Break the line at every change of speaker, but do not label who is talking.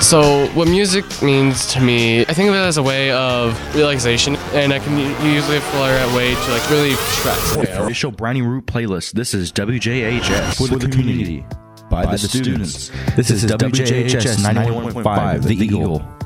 So what music means to me, I think of it as a way of relaxation, and I can usually figure out a way to like really stress.
Official Brownie Root playlist. This is WJHS
for the community. By the students. This is WJHS 91.5, The Eagle.